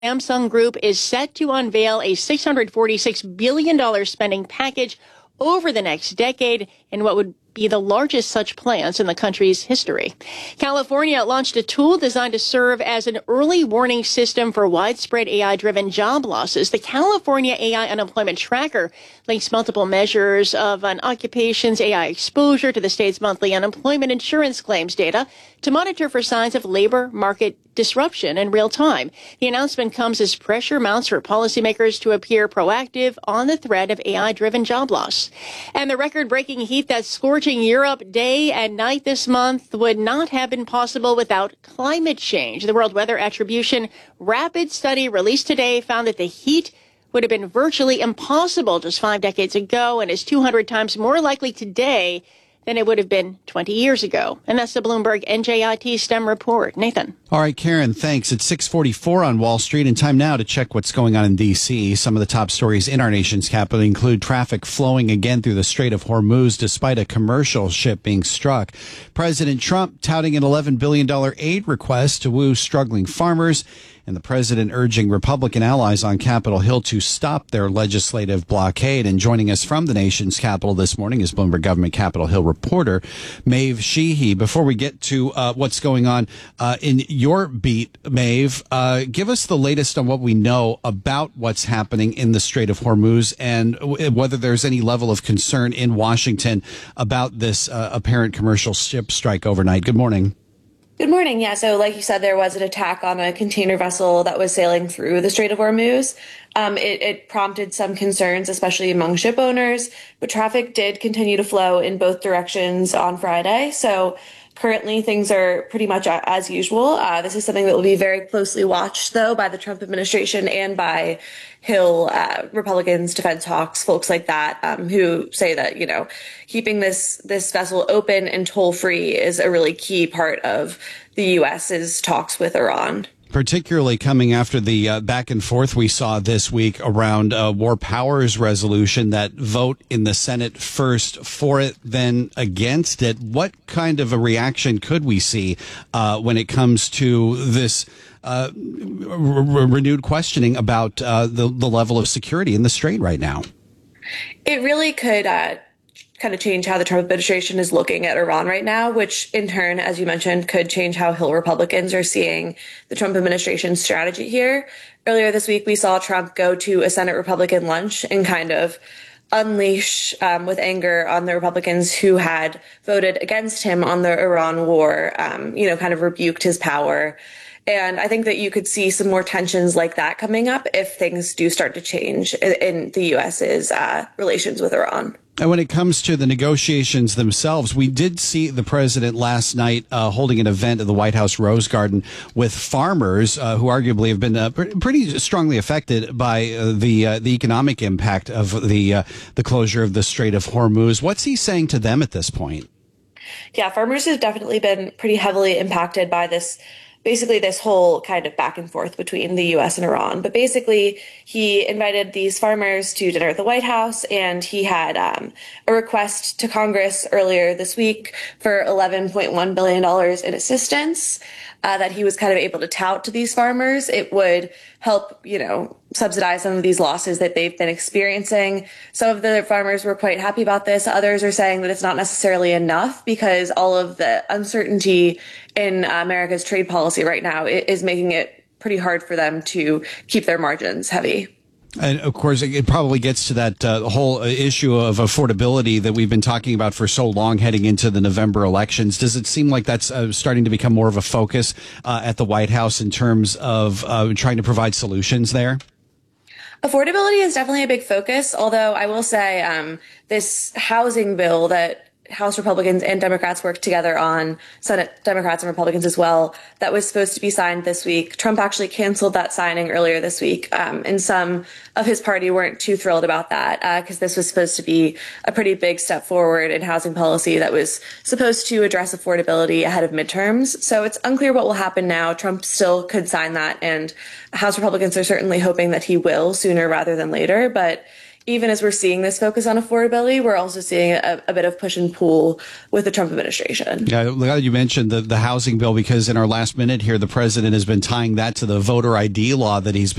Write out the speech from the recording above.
Samsung Group is set to unveil a $646 billion spending package over the next decade in what would be the largest such plans in the country's history. California launched a tool designed to serve as an early warning system for widespread AI-driven job losses. The California AI Unemployment Tracker links multiple measures of an occupation's AI exposure to the state's monthly unemployment insurance claims data to monitor for signs of labor market disruption in real time. The announcement comes as pressure mounts for policymakers to appear proactive on the threat of AI-driven job loss. And the record-breaking heat that's scorching Europe day and night this month would not have been possible without climate change. The World Weather Attribution rapid study released today found that the heat would have been virtually impossible just 5 decades ago and is 200 times more likely today than it would have been 20 years ago. And that's the Bloomberg NJIT STEM report. Nathan. All right, Karen, thanks. It's 6:44 on Wall Street, and time now to check what's going on in D.C. Some of the top stories in our nation's capital include traffic flowing again through the Strait of Hormuz despite a commercial ship being struck. President Trump touting an $11 billion aid request to woo struggling farmers, and the president urging Republican allies on Capitol Hill to stop their legislative blockade. And joining us from the nation's capital this morning is Bloomberg Government Capitol Hill reporter Maeve Sheehy. Before we get to what's going on in your beat, Maeve, give us the latest on what we know about what's happening in the Strait of Hormuz and whether there's any level of concern in Washington about this apparent commercial ship strike overnight. Good morning. Good morning. Yeah, so like you said, there was an attack on a container vessel that was sailing through the Strait of Hormuz. It prompted some concerns, especially among ship owners, but traffic did continue to flow in both directions on Friday. So currently, things are pretty much as usual. This is something that will be very closely watched, though, by the Trump administration and by Hill Republicans, defense hawks, folks like that, who say that, you know, keeping this vessel open and toll-free is a really key part of the U.S.'s talks with Iran. Particularly coming after the back and forth we saw this week around War Powers resolution, that vote in the Senate first for it, then against it. What kind of a reaction could we see when it comes to this renewed questioning about the level of security in the strait right now? It really could kind of change how the Trump administration is looking at Iran right now, which in turn, as you mentioned, could change how Hill Republicans are seeing the Trump administration's strategy here. Earlier this week, we saw Trump go to a Senate Republican lunch and kind of unleash with anger on the Republicans who had voted against him on the Iran war, kind of rebuked his power. And I think that you could see some more tensions like that coming up if things do start to change in the U.S.'s relations with Iran. And when it comes to the negotiations themselves, we did see the president last night holding an event at the White House Rose Garden with farmers who arguably have been pretty strongly affected by the economic impact of the closure of the Strait of Hormuz. What's he saying to them at this point? Yeah, farmers have definitely been pretty heavily impacted by this whole kind of back and forth between the U.S. and Iran. But basically, he invited these farmers to dinner at the White House, and he had a request to Congress earlier this week for $11.1 billion in assistance that he was kind of able to tout to these farmers. It would help, subsidize some of these losses that they've been experiencing. Some of the farmers were quite happy about this. Others are saying that it's not necessarily enough because all of the uncertainty in America's trade policy right now is making it pretty hard for them to keep their margins heavy. And of course, it probably gets to that whole issue of affordability that we've been talking about for so long heading into the November elections. Does it seem like that's starting to become more of a focus at the White House in terms of trying to provide solutions there? Affordability is definitely a big focus, although I will say this housing bill that House Republicans and Democrats worked together on, Senate Democrats and Republicans as well, that was supposed to be signed this week. Trump actually canceled that signing earlier this week, and some of his party weren't too thrilled about that because this was supposed to be a pretty big step forward in housing policy that was supposed to address affordability ahead of midterms. So it's unclear what will happen now. Trump still could sign that, and House Republicans are certainly hoping that he will sooner rather than later, but even as we're seeing this focus on affordability, we're also seeing a bit of push and pull with the Trump administration. Yeah, you mentioned the housing bill, because in our last minute here, the president has been tying that to the voter ID law that he's been